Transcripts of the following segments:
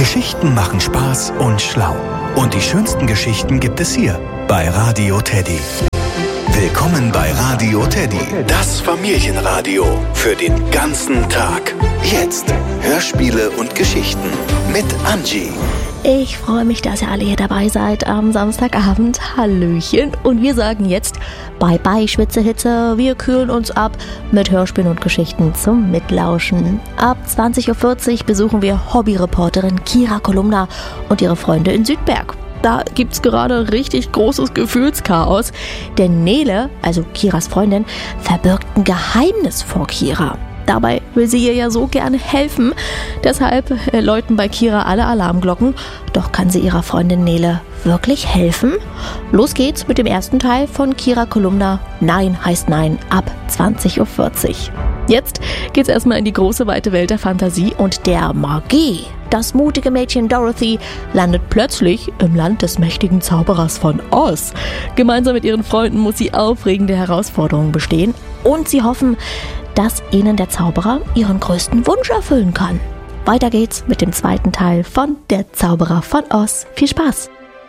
Geschichten machen Spaß und schlau. Und die schönsten Geschichten gibt es hier bei Radio Teddy. Willkommen bei Radio Teddy, das Familienradio für den ganzen Tag. Jetzt Hörspiele und Geschichten mit Angie. Ich freue mich, dass ihr alle hier dabei seid am Samstagabend. Hallöchen. Und wir sagen jetzt Bye-bye Schwitzehitze. Wir kühlen uns ab mit Hörspielen und Geschichten zum Mitlauschen. Ab 20.40 Uhr besuchen wir Hobbyreporterin Kira Kolumna und ihre Freunde in Südberg. Da gibt's gerade richtig großes Gefühlschaos. Denn Nele, also Kiras Freundin, verbirgt ein Geheimnis vor Kira. Dabei will sie ihr ja so gerne helfen. Deshalb läuten bei Kira alle Alarmglocken. Doch kann sie ihrer Freundin Nele wirklich helfen? Los geht's mit dem ersten Teil von Kira Kolumna. Nein heißt Nein ab 20.40 Uhr. Jetzt geht's erstmal in die große weite Welt der Fantasie und der Magie. Das mutige Mädchen Dorothy landet plötzlich im Land des mächtigen Zauberers von Oz. Gemeinsam mit ihren Freunden muss sie aufregende Herausforderungen bestehen. Und sie hoffen, dass ihnen der Zauberer ihren größten Wunsch erfüllen kann. Weiter geht's mit dem zweiten Teil von Der Zauberer von Oz. Viel Spaß!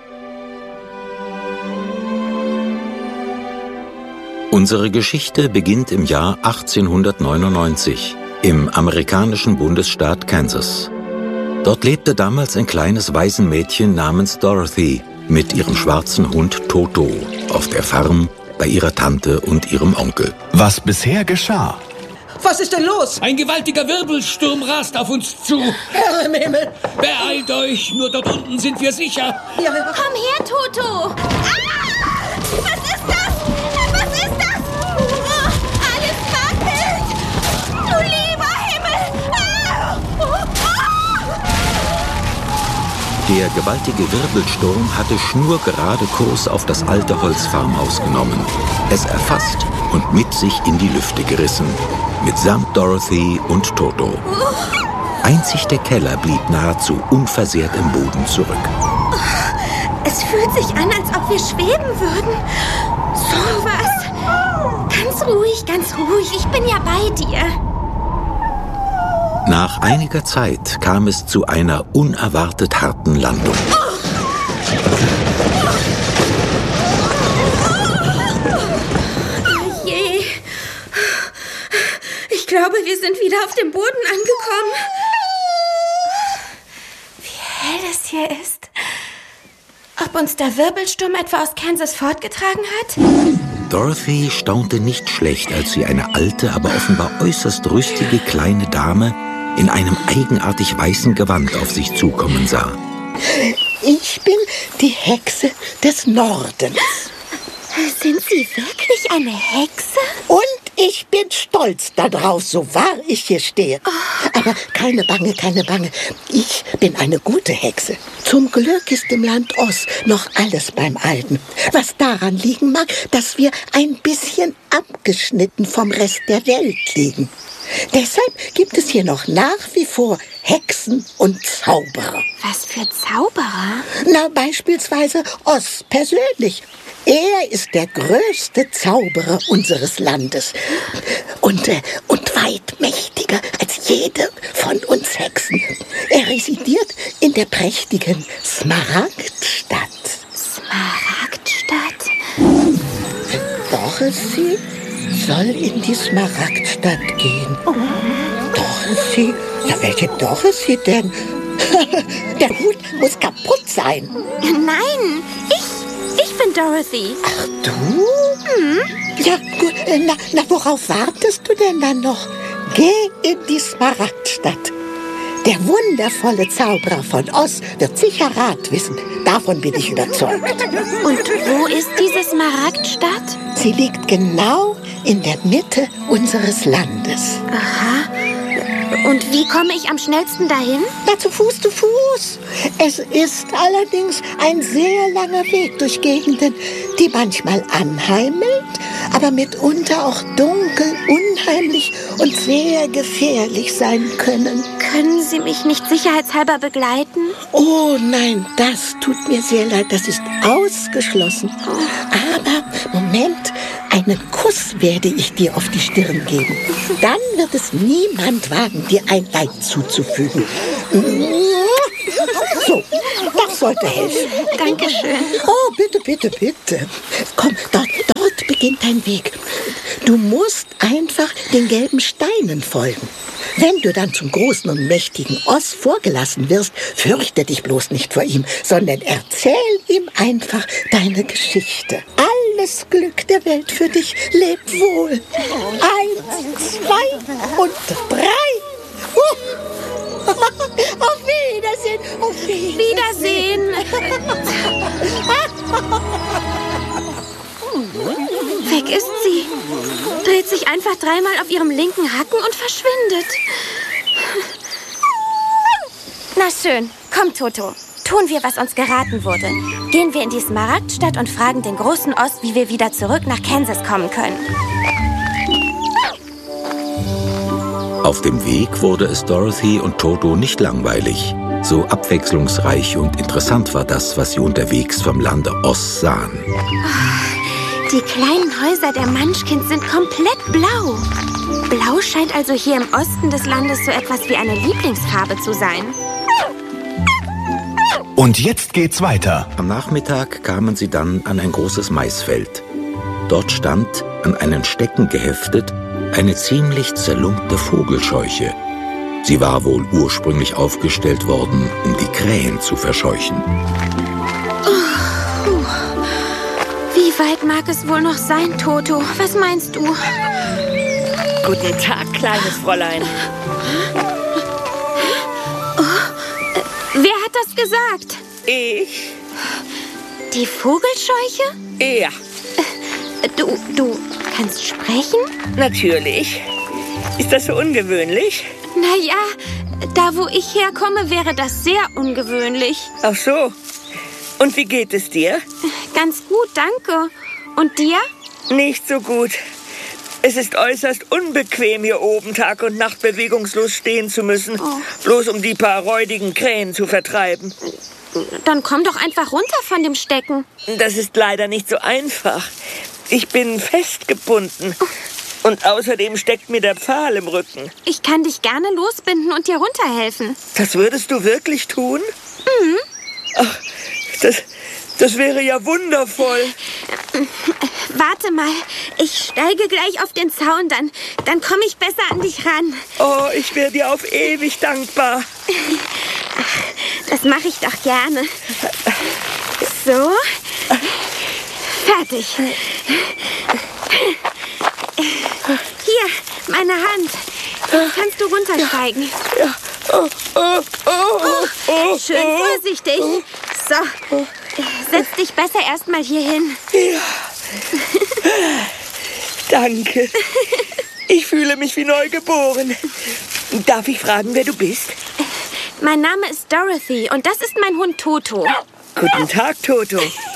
Unsere Geschichte beginnt im Jahr 1899 im amerikanischen Bundesstaat Kansas. Dort lebte damals ein kleines Waisenmädchen namens Dorothy mit ihrem schwarzen Hund Toto auf der Farm bei ihrer Tante und ihrem Onkel. Was bisher geschah. Was ist denn los? Ein gewaltiger Wirbelsturm rast auf uns zu. Herr im Himmel! Beeilt euch, nur dort unten sind wir sicher. Ja. Komm her, Toto! Was ist das? Was ist das? Oh, alles wackelt! Du lieber Himmel! Der gewaltige Wirbelsturm hatte schnurgerade Kurs auf das alte Holzfarmhaus genommen, es erfasst und mit sich in die Lüfte gerissen, mitsamt Dorothy und Toto. Einzig der Keller blieb nahezu unversehrt im Boden zurück. Es fühlt sich an, als ob wir schweben würden. So was. Ganz ruhig. Ich bin ja bei dir. Nach einiger Zeit kam es zu einer unerwartet harten Landung. Oh je. Ich glaube, wir sind wieder auf dem Boden angekommen. Wie hell es hier ist. Ob uns der Wirbelsturm etwa aus Kansas fortgetragen hat? Dorothy staunte nicht schlecht, als sie eine alte, aber offenbar äußerst rüstige kleine Dame in einem eigenartig weißen Gewand auf sich zukommen sah. Ich bin die Hexe des Nordens. Sind Sie wirklich eine Hexe? Und ich bin stolz darauf, so wahr ich hier stehe. Aber keine Bange. Ich bin eine gute Hexe. Zum Glück ist im Land Oz noch alles beim Alten. Was daran liegen mag, dass wir ein bisschen abgeschnitten vom Rest der Welt liegen. Deshalb gibt es hier noch nach wie vor Hexen und Zauberer. Was für Zauberer? Na, beispielsweise Oz persönlich. Er ist der größte Zauberer unseres Landes und weit mächtiger als jede von uns Hexen. Er residiert in der prächtigen Smaragdstadt. Smaragdstadt? Dorothy soll in die Smaragdstadt gehen. Dorothy? Ja, welche Dorothy denn? Der Hut muss kaputt sein. Nein, ich bin Dorothy. Ach, du? Ja, gut. Na, worauf wartest du denn dann noch? Geh in die Smaragdstadt. Der wundervolle Zauberer von Oz wird sicher Rat wissen. Davon bin ich überzeugt. Und wo ist diese Smaragdstadt? Sie liegt genau in der Mitte unseres Landes. Aha. Und wie komme ich am schnellsten dahin? Na, zu Fuß. Es ist allerdings ein sehr langer Weg durch Gegenden, die manchmal anheimelnd, aber mitunter auch dunkel, unheimlich und sehr gefährlich sein können. Können Sie mich nicht sicherheitshalber begleiten? Oh nein, das tut mir sehr leid, das ist ausgeschlossen. Aber, Moment, einen Kuss werde ich dir auf die Stirn geben. Dann wird es niemand wagen, dir ein Leid zuzufügen. So, das sollte helfen. Dankeschön. Oh, bitte, bitte, bitte. Komm, dort beginnt dein Weg. Du musst einfach den gelben Steinen folgen. Wenn du dann zum großen und mächtigen Oz vorgelassen wirst, fürchte dich bloß nicht vor ihm, sondern erzähl ihm einfach deine Geschichte. Alles Glück der Welt für dich. Leb wohl. 1, 2 und 3. Auf Wiedersehen. Auf Wiedersehen. Weg ist sie. Dreht sich einfach dreimal auf ihrem linken Hacken und verschwindet. Na schön, komm Toto. Tun wir, was uns geraten wurde. Gehen wir in die Smaragdstadt und fragen den großen Oz, wie wir wieder zurück nach Kansas kommen können. Auf dem Weg wurde es Dorothy und Toto nicht langweilig. So abwechslungsreich und interessant war das, was sie unterwegs vom Lande Oz sahen. Die kleinen Häuser der Munchkins sind komplett blau. Blau scheint also hier im Osten des Landes so etwas wie eine Lieblingsfarbe zu sein. Und jetzt geht's weiter. Am Nachmittag kamen sie dann an ein großes Maisfeld. Dort stand, an einen Stecken geheftet, eine ziemlich zerlumpte Vogelscheuche. Sie war wohl ursprünglich aufgestellt worden, um die Krähen zu verscheuchen. Wie weit mag es wohl noch sein, Toto? Was meinst du? Guten Tag, kleines Fräulein. Wer hat das gesagt? Ich? Die Vogelscheuche? Ja, Du kannst sprechen? natürlich. Ist das so ungewöhnlich? Naja, da wo ich herkomme, wäre das sehr ungewöhnlich. Ach so. Und wie geht es dir? Ganz gut, danke. Und dir? Nicht so gut. Es ist äußerst unbequem, hier oben Tag und Nacht bewegungslos stehen zu müssen. Bloß um die paar räudigen Krähen zu vertreiben. Dann komm doch einfach runter von dem Stecken. Das ist leider nicht so einfach. Ich bin festgebunden. Und außerdem steckt mir der Pfahl im Rücken. Ich kann dich gerne losbinden und dir runterhelfen. Das würdest du wirklich tun? Ach, das wäre ja wundervoll. Warte mal, ich steige gleich auf den Zaun, dann komme ich besser an dich ran. Oh, ich wäre dir auf ewig dankbar. Das mache ich doch gerne. So, fertig. Hier, meine Hand. Jetzt kannst du runtersteigen. Ja. Schön vorsichtig. So, setz dich besser erstmal hier hin. Ja. Danke. Ich fühle mich wie neu geboren. Darf ich fragen, wer du bist? Mein Name ist Dorothy und das ist mein Hund Toto. Guten Tag, Toto.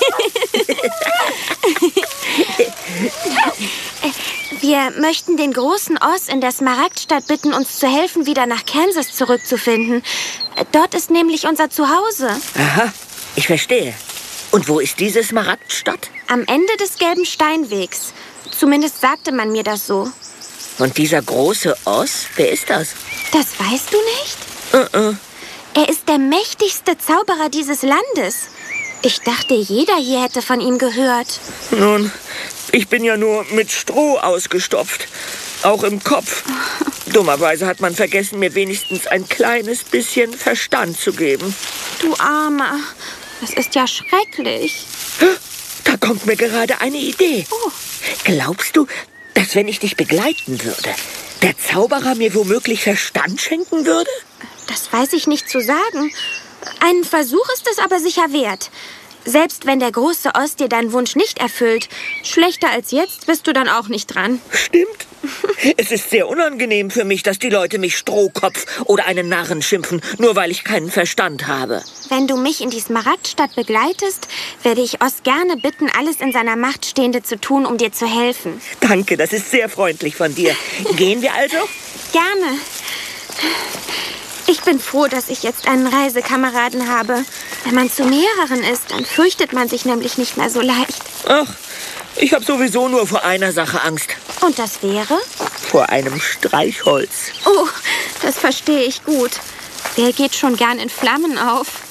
Wir möchten den großen Oz in der Smaragdstadt bitten, uns zu helfen, wieder nach Kansas zurückzufinden. Dort ist nämlich unser Zuhause. Aha, ich verstehe. Und wo ist diese Smaragdstadt? Am Ende des gelben Steinwegs. Zumindest sagte man mir das so. Und dieser große Oz, wer ist das? Das weißt du nicht? Er ist der mächtigste Zauberer dieses Landes. Ich dachte, jeder hier hätte von ihm gehört. Nun, ich bin ja nur mit Stroh ausgestopft. Auch im Kopf. Dummerweise hat man vergessen, mir wenigstens ein kleines bisschen Verstand zu geben. Du Armer, das ist ja schrecklich. Da kommt mir gerade eine Idee. Oh. Glaubst du, dass wenn ich dich begleiten würde, der Zauberer mir womöglich Verstand schenken würde? Das weiß ich nicht zu sagen. Ein Versuch ist es aber sicher wert. Selbst wenn der große Oz dir deinen Wunsch nicht erfüllt, schlechter als jetzt bist du dann auch nicht dran. Stimmt. Es ist sehr unangenehm für mich, dass die Leute mich Strohkopf oder einen Narren schimpfen, nur weil ich keinen Verstand habe. Wenn du mich in die Smaragdstadt begleitest, werde ich Oz gerne bitten, alles in seiner Macht Stehende zu tun, um dir zu helfen. Danke, das ist sehr freundlich von dir. Gehen wir also? Gerne. Ich bin froh, dass ich jetzt einen Reisekameraden habe. Wenn man zu mehreren ist, dann fürchtet man sich nämlich nicht mehr so leicht. Ach, ich habe sowieso nur vor einer Sache Angst. Und das wäre? Vor einem Streichholz. Oh, das verstehe ich gut. Wer geht schon gern in Flammen auf?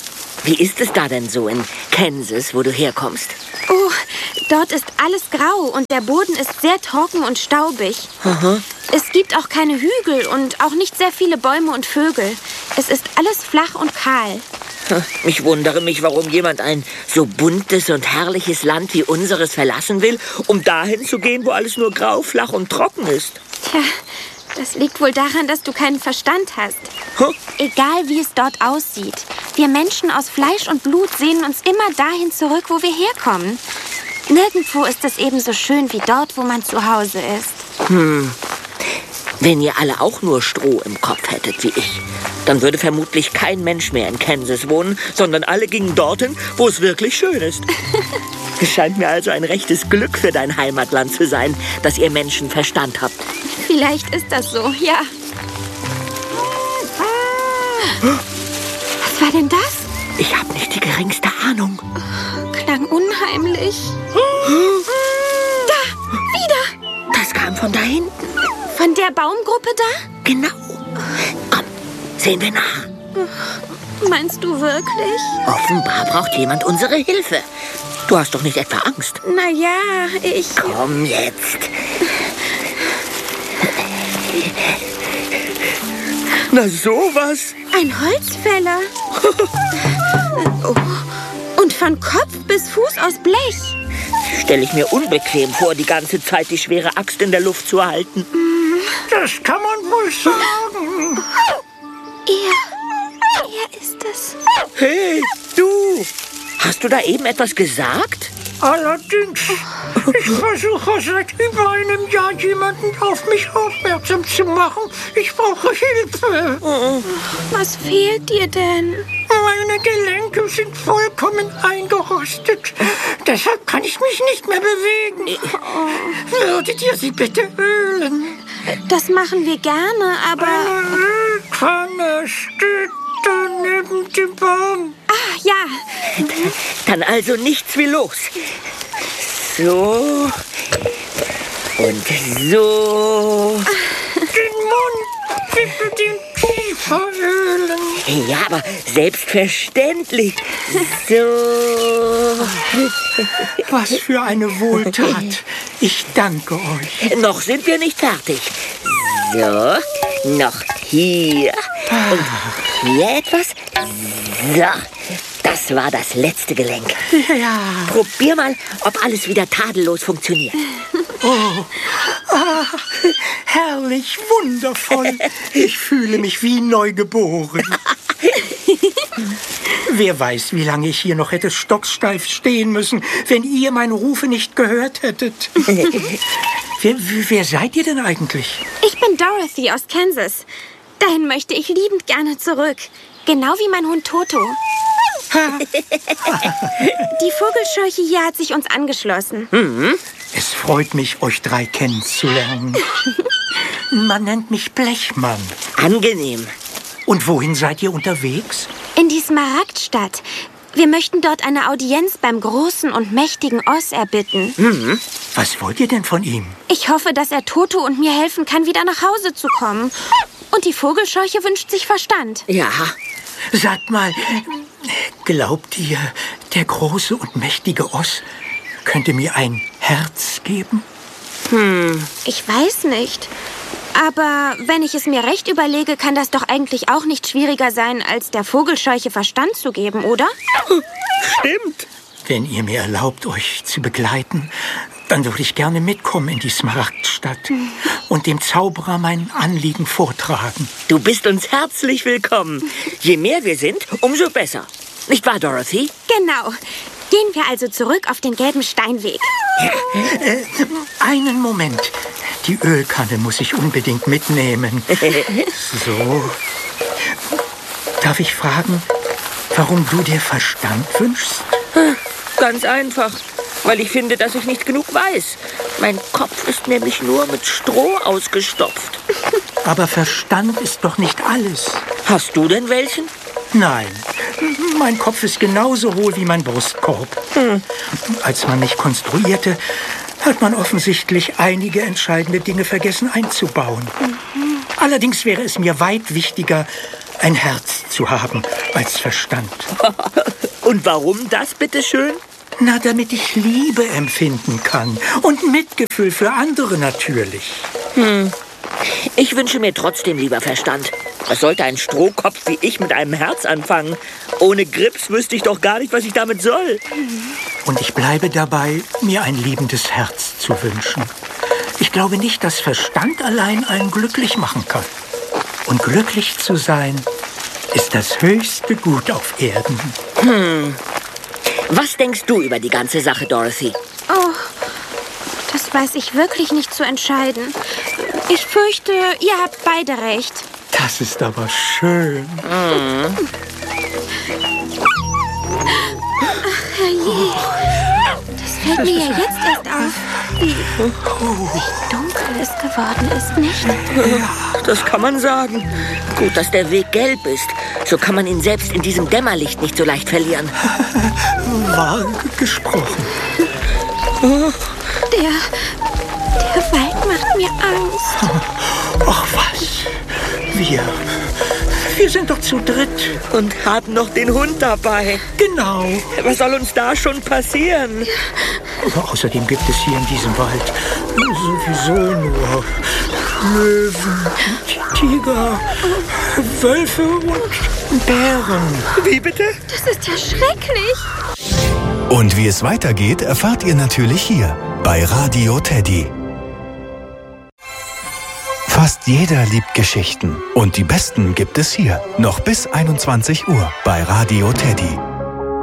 Wie ist es da denn so in Kansas, wo du herkommst? Oh, dort ist alles grau und der Boden ist sehr trocken und staubig. Aha. Es gibt auch keine Hügel und auch nicht sehr viele Bäume und Vögel. Es ist alles flach und kahl. Ich wundere mich, warum jemand ein so buntes und herrliches Land wie unseres verlassen will, um dahin zu gehen, wo alles nur grau, flach und trocken ist. Tja, das liegt wohl daran, dass du keinen Verstand hast. Egal, wie es dort aussieht. Wir Menschen aus Fleisch und Blut sehnen uns immer dahin zurück, wo wir herkommen. Nirgendwo ist es ebenso schön wie dort, wo man zu Hause ist. Wenn ihr alle auch nur Stroh im Kopf hättet wie ich, dann würde vermutlich kein Mensch mehr in Kansas wohnen, sondern alle gingen dorthin, wo es wirklich schön ist. Es scheint mir also ein rechtes Glück für dein Heimatland zu sein, dass ihr Menschen Verstand habt. Vielleicht ist das so, ja. Was war denn das? Ich habe nicht die geringste Ahnung. Klang unheimlich. Da, wieder. Das kam von da hinten. Von der Baumgruppe da? Genau. Komm, sehen wir nach. Meinst du wirklich? Offenbar braucht jemand unsere Hilfe. Du hast doch nicht etwa Angst? Na ja, ich... Komm jetzt. Na sowas. Ein Holzfäller. Oh. Und von Kopf bis Fuß aus Blech. Stelle ich mir unbequem vor, die ganze Zeit die schwere Axt in der Luft zu halten. Das kann man wohl sagen. Er ist es. Hey, du! Hast du da eben etwas gesagt? Allerdings, ich versuche seit über einem Jahr, jemanden auf mich aufmerksam zu machen. Ich brauche Hilfe. Was fehlt dir denn? Meine Gelenke sind vollkommen eingerostet. Deshalb kann ich mich nicht mehr bewegen. Würdet ihr sie bitte ölen? Das machen wir gerne, aber... Eine Ölkanne steht da neben dem Baum. Ah, ja. Dann also nichts wie los. So. Und so. Den Mund, bitte den Kiefer ölen. Ja, aber selbstverständlich. So. Was für eine Wohltat. Ich danke euch. Noch sind wir nicht fertig. So. Noch hier. Und hier etwas. So. Das war das letzte Gelenk. Ja. Probier mal, ob alles wieder tadellos funktioniert. Oh. Ah, herrlich, wundervoll. Ich fühle mich wie neugeboren. Wer weiß, wie lange ich hier noch hätte stocksteif stehen müssen, wenn ihr meine Rufe nicht gehört hättet. Wer seid ihr denn eigentlich? Ich bin Dorothy aus Kansas. Dahin möchte ich liebend gerne zurück. Genau wie mein Hund Toto. Die Vogelscheuche hier hat sich uns angeschlossen. Es freut mich, euch drei kennenzulernen. Man nennt mich Blechmann. Angenehm. Und wohin seid ihr unterwegs? In die Smaragdstadt. Wir möchten dort eine Audienz beim großen und mächtigen Oz erbitten. Was wollt ihr denn von ihm? Ich hoffe, dass er Toto und mir helfen kann, wieder nach Hause zu kommen. Und die Vogelscheuche wünscht sich Verstand. Ja. Sagt mal, glaubt ihr, der große und mächtige Oz könnte mir ein Herz geben? Ich weiß nicht. Aber wenn ich es mir recht überlege, kann das doch eigentlich auch nicht schwieriger sein, als der Vogelscheuche Verstand zu geben, oder? Stimmt. Wenn ihr mir erlaubt, euch zu begleiten, dann würde ich gerne mitkommen in die Smaragdstadt und dem Zauberer mein Anliegen vortragen. Du bist uns herzlich willkommen. Je mehr wir sind, umso besser. Nicht wahr, Dorothy? Genau. Gehen wir also zurück auf den gelben Steinweg. Einen Moment. Die Ölkanne muss ich unbedingt mitnehmen. So. Darf ich fragen, warum du dir Verstand wünschst? Ganz einfach. Weil ich finde, dass ich nicht genug weiß. Mein Kopf ist nämlich nur mit Stroh ausgestopft. Aber Verstand ist doch nicht alles. Hast du denn welchen? Nein, mein Kopf ist genauso hohl wie mein Brustkorb. Als man mich konstruierte, hat man offensichtlich einige entscheidende Dinge vergessen einzubauen. Allerdings wäre es mir weit wichtiger, ein Herz zu haben als Verstand. Und warum das, bitteschön? Na, damit ich Liebe empfinden kann und Mitgefühl für andere natürlich. Ich wünsche mir trotzdem lieber Verstand. Was sollte ein Strohkopf wie ich mit einem Herz anfangen? Ohne Grips wüsste ich doch gar nicht, was ich damit soll. Und ich bleibe dabei, mir ein liebendes Herz zu wünschen. Ich glaube nicht, dass Verstand allein einen glücklich machen kann. Und glücklich zu sein, ist das höchste Gut auf Erden. Was denkst du über die ganze Sache, Dorothy? Oh, das weiß ich wirklich nicht zu entscheiden. Ich fürchte, ihr habt beide recht. Das ist aber schön. Ach, herrje. Das fällt mir ja jetzt erst auf, wie dunkel es geworden ist, nicht? Das kann man sagen. Gut, dass der Weg gelb ist. So kann man ihn selbst in diesem Dämmerlicht nicht so leicht verlieren. Wahr gesprochen. Der Wald macht mir Angst. Ach was, wir sind doch zu dritt. Und haben noch den Hund dabei. Genau. Was soll uns da schon passieren? Außerdem gibt es hier in diesem Wald sowieso nur Löwen, Tiger, Wölfe und Bären. Wie bitte? Das ist ja schrecklich. Und wie es weitergeht, erfahrt ihr natürlich hier bei Radio Teddy. Fast jeder liebt Geschichten und die besten gibt es hier. Noch bis 21 Uhr bei Radio Teddy.